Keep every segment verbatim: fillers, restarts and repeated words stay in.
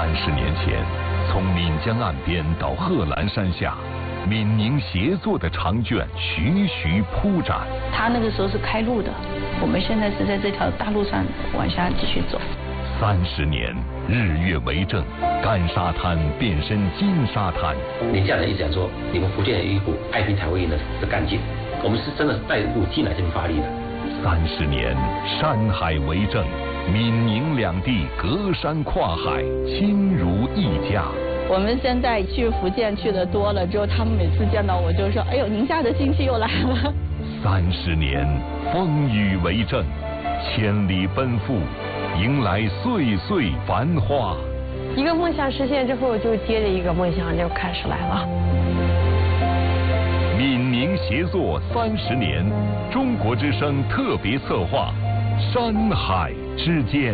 三十年前，从岷江岸边到贺兰山下，闽宁协作的长卷徐徐铺展。 他那个时候是开路的，我们现在是在这条大路上往下继续走。 三十年，日月为证，干沙滩变身金沙滩。 宁夏人一直讲说，你们福建有一股爱拼才会赢的的干劲，我们是真的是带入进来这边发力的。 三十年，山海为证，闽宁两地隔山跨海，亲如一家。 我们现在去福建去的多了之后，他们每次见到我就说：“哎呦，宁夏的亲戚又来了。” 三十年，风雨为证，千里奔赴，迎来岁岁繁花。 一个梦想实现之后，就接着一个梦想就开始来了。 闽宁协作三十年，中国之声特别策划《山海之间》。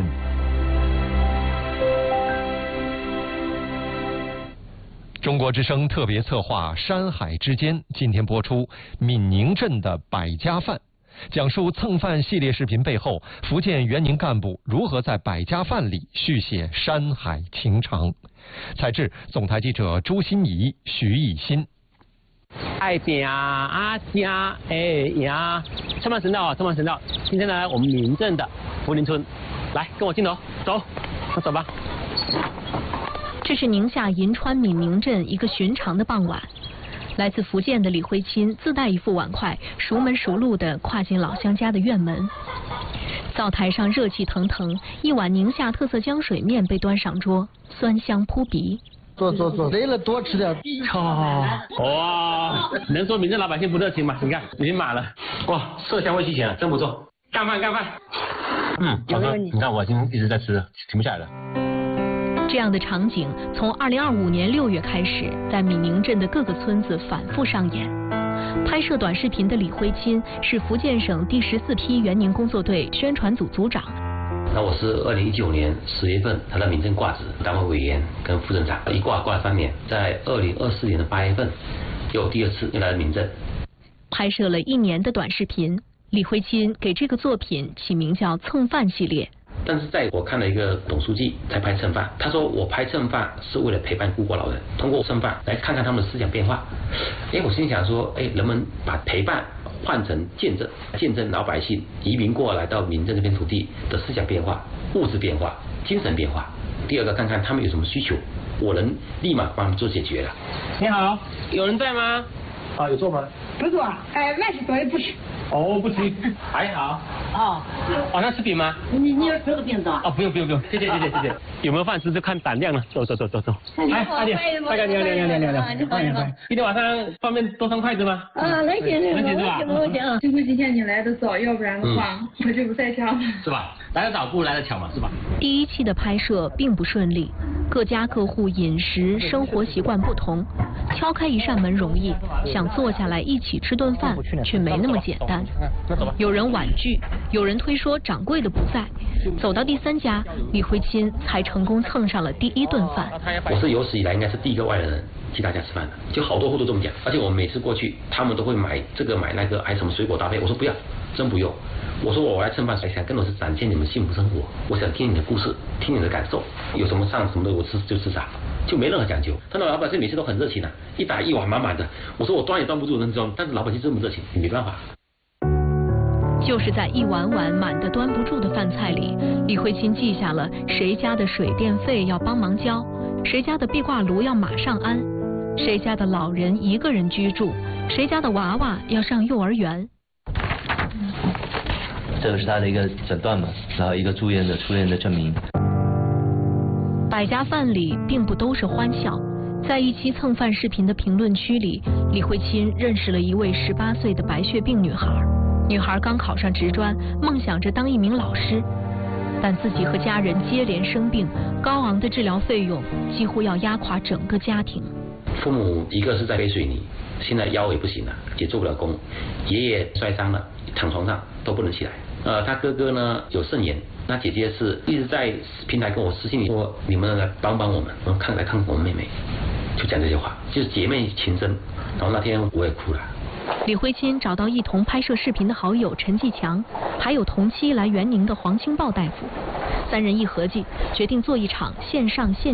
中国之声特别策划《山海之间》今天播出闽宁镇的百家饭，讲述蹭饭系列视频背后福建援宁干部如何在百家饭里续写山海情长。采制总台记者朱欣怡、徐艺新。 爱饼啊家哎呀，上半神道啊，上半神道。今天呢，我们闽镇的福林村，来跟我镜头走，那走吧。 这是宁夏银川闽宁镇一个寻常的傍晚，来自福建的李辉钦自带一副碗筷，熟门熟路地跨进老乡家的院门。灶台上热气腾腾，一碗宁夏特色浆水面被端上桌，酸香扑鼻。 坐坐坐，累了多吃点。 哇，能说闽镇老百姓不热情吗？你看已经满了，哇，色香味俱全了，真不错。干饭干饭。嗯，好喝。你看我今天一直在吃，停不下来了。 这样的场景从二零二五年六月开始，在闽宁镇的各个村子反复上演。拍摄短视频的李辉钦是福建省第十四批援宁工作队宣传组组长。 那我是二零一九年十月份他在闽镇挂职，党委委员跟副镇长，一挂挂了三年，在二零二四年的八月份又第二次又来了闽镇。 拍摄了一年的短视频，李辉钦给这个作品起名叫蹭饭系列。 但是在我看了一个董书记在拍蹭饭，他说我拍蹭饭是为了陪伴孤寡老人，通过蹭饭来看看他们的思想变化。哎，我心想说，哎，人们把陪伴换成见证，见证老百姓移民过来到闽镇这片土地的思想变化、物质变化、精神变化。第二个，看看他们有什么需求，我能立马帮他们做解决了。 你好，有人在吗？啊，有做吗？ 不做，哎，万事多也不吃。 哦，不吃。还好。哦，晚上吃饼吗？ 你你要吃个饼子啊？ 哦，不用不用不用，谢谢谢谢谢谢。有没有饭吃就看胆量了。走走走走走。 哎， 大姐，大家你好你好你好你好你好。 你好你好。 今天晚上方便多双筷子吗？ 啊，能行能行是吧？ 能行。幸亏今天你来的早，要不然的话我就不在家了。 是吧？来得早不如来得巧嘛，是吧？ 第一期的拍摄并不顺利，各家各户饮食生活习惯不同，敲开一扇门容易，想坐下来一起吃顿饭却没那么简单。有人婉拒，有人推说掌柜的不在。走到第三家，李辉钦才成功蹭上了第一顿饭。 我是有史以来应该是第一个外来人去他家吃饭的，就好多户都这么讲。而且我每次过去，他们都会买这个买那个，还有什么水果搭配。我说不要，真不用。我说我来蹭饭，想更多是展现你们幸福生活。我想听你的故事，听你的感受，有什么上什么的我吃就吃啥，就没任何讲究。他的老百姓每次都很热情啊，一打一碗满满的。我说我端也端不住，能装，但是老百姓这么热情，你没办法。 就是在一碗碗满得端不住的饭菜里，李辉钦记下了谁家的水电费要帮忙交，谁家的壁挂炉要马上安，谁家的老人一个人居住，谁家的娃娃要上幼儿园。 这个是他的一个诊断嘛，然后一个住院的出院的证明。 百家饭里并不都是欢笑，在一期蹭饭视频的评论区里，李辉钦认识了一位十八岁的白血病女孩。女孩刚考上职专，梦想着当一名老师，但自己和家人接连生病，高昂的治疗费用几乎要压垮整个家庭。 父母一个是在背水泥，现在腰也不行了，也做不了工，爷爷摔伤了，躺床上都不能起来。呃，他哥哥呢有肾炎，那姐姐是一直在平台跟我私信里说，你们来帮帮我们，我们看来看看我们妹妹，就讲这些话，就是姐妹情深。然后那天我也哭了。 李辉钦找到一同拍摄视频的好友陈继强，还有同期来援宁的黄清豹大夫，三人一合计，决定做一场线上线